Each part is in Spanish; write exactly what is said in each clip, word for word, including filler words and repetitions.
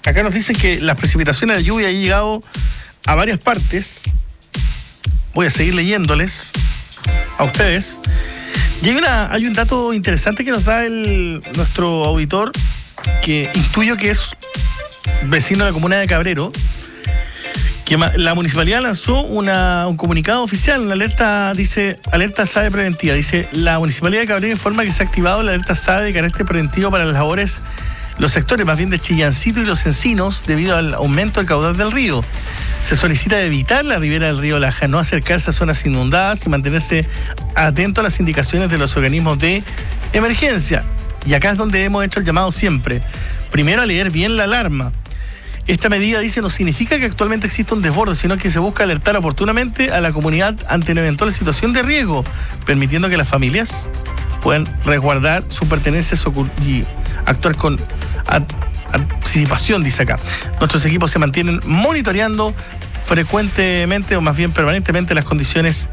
acá nos dicen que las precipitaciones de lluvia han llegado a varias partes. Voy a seguir leyéndoles a ustedes. Y hay, una, hay un dato interesante que nos da el, nuestro auditor, que intuyo que es vecino de la comuna de Cabrero, que la municipalidad lanzó una, un comunicado oficial, una alerta, dice, alerta S A D E preventiva. Dice, la municipalidad de Cabrero informa que se ha activado la alerta S A D E de carácter preventivo para las labores, los sectores más bien de Chillancito y Los Encinos, debido al aumento del caudal del río. Se solicita evitar la ribera del río Laja, no acercarse a zonas inundadas y mantenerse atento a las indicaciones de los organismos de emergencia. Y acá es donde hemos hecho el llamado siempre. Primero, a leer bien la alarma. Esta medida, dice, no significa que actualmente exista un desborde, sino que se busca alertar oportunamente a la comunidad ante una eventual situación de riesgo, permitiendo que las familias puedan resguardar sus pertenencias y actuar con anticipación, dice acá. Nuestros equipos se mantienen monitoreando frecuentemente, o más bien permanentemente, las condiciones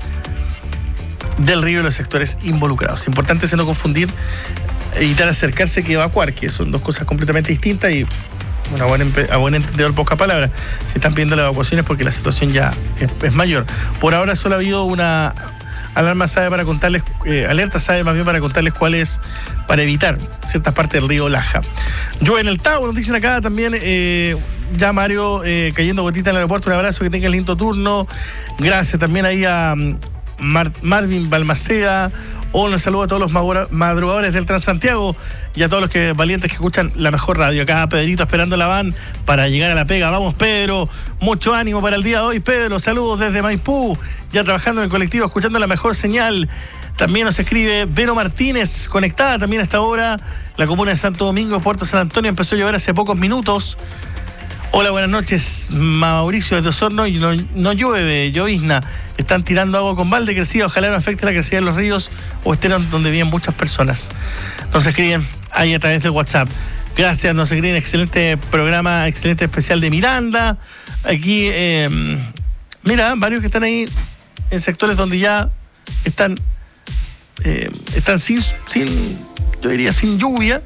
del río y los sectores involucrados. Importante es no confundir, evitar acercarse que evacuar, que son dos cosas completamente distintas y, bueno, a buen, a buen entendedor, pocas palabras. Se están pidiendo las evacuaciones porque la situación ya es, es mayor. Por ahora solo ha habido una alarma S A D E para contarles, eh, alerta S A D E más bien para contarles cuál es, para evitar ciertas partes del río Laja. Yo en el Tau, nos dicen acá también, eh, ya Mario, eh, cayendo gotita en el aeropuerto, un abrazo, que tenga el lindo turno. Gracias también ahí a Mar, Marvin Balmaceda. Un saludo a todos los madrugadores del Transantiago y a todos los que valientes que escuchan la mejor radio. Acá Pedrito esperando la van para llegar a la pega. Vamos, Pedro, mucho ánimo para el día de hoy. Pedro, saludos desde Maipú, ya trabajando en el colectivo, escuchando la mejor señal. También nos escribe Vero Martínez, conectada también a esta hora. La comuna de Santo Domingo, Puerto San Antonio, empezó a llover hace pocos minutos. Hola, buenas noches, Mauricio desde Osorno, y no, no llueve, llovizna. Están tirando agua con balde crecida, ojalá no afecte la crecida de los ríos o estén donde viven muchas personas. Nos escriben ahí a través del WhatsApp. Gracias, nos escriben, excelente programa, excelente especial de Miranda. Aquí, eh, mira, varios que están ahí en sectores donde ya están, eh, están sin, sin, yo diría, sin lluvia.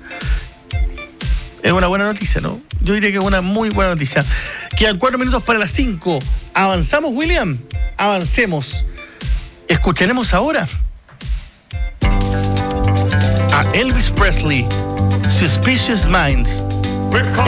Es una buena noticia, ¿no? Yo diría que es una muy buena noticia. Quedan cuatro minutos para las cinco. ¿Avanzamos, William? Avancemos. Escucharemos ahora a Elvis Presley, Suspicious Minds.